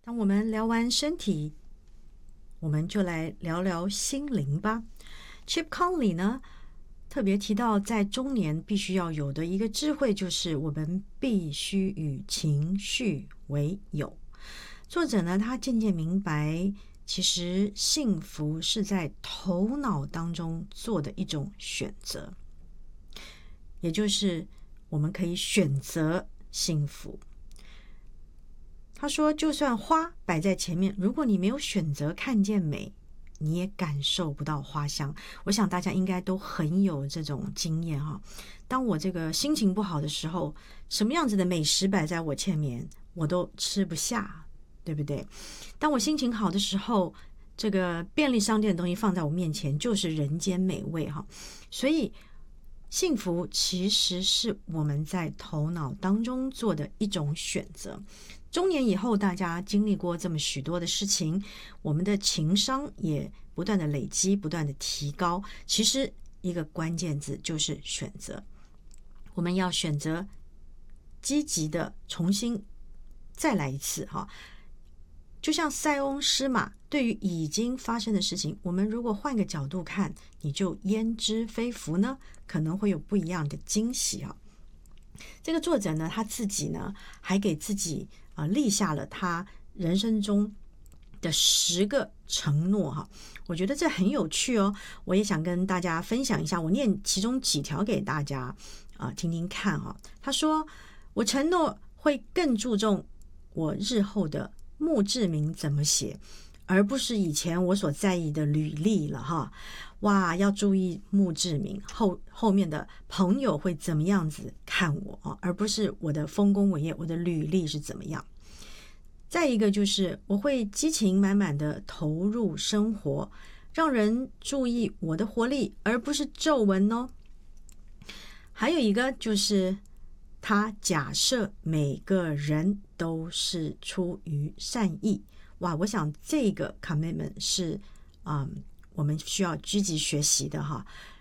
当我们聊完身体，我们就来聊聊心灵吧。Chip Conley 呢，特别提到在中年必须要有的一个智慧，就是我们必须与情绪为友。作者呢，他渐渐明白，其实幸福是在头脑当中做的一种选择，也就是我们可以选择幸福。他说，就算花摆在前面，如果你没有选择看见美，你也感受不到花香。我想大家应该都很有这种经验哈。当我这个心情不好的时候，什么样子的美食摆在我前面，我都吃不下，对不对？当我心情好的时候，这个便利商店的东西放在我面前，就是人间美味哈。所以幸福其实是我们在头脑当中做的一种选择。中年以后，大家经历过这么许多的事情，我们的情商也不断的累积，不断的提高。其实一个关键字就是选择，我们要选择积极的重新再来一次哈。就像塞翁失马，对于已经发生的事情，我们如果换个角度看，你就焉知非福呢？可能会有不一样的惊喜哈。这个作者呢，他自己呢还给自己立下了他人生中的10个承诺哈，我觉得这很有趣哦，我也想跟大家分享一下，我念其中几条给大家听听看哈。他说，我承诺会更注重我日后的墓志铭怎么写，而不是以前我所在意的履历了哈。哇，要注意墓志铭后面的朋友会怎么样子看我啊，而不是我的丰功伟业，我的履历是怎么样。再一个就是我会激情满满的投入生活，让人注意我的活力，而不是皱纹哦。还有一个就是他假设每个人都是出于善意。哇，我想这个 commitment 是我们需要积极学习的哈。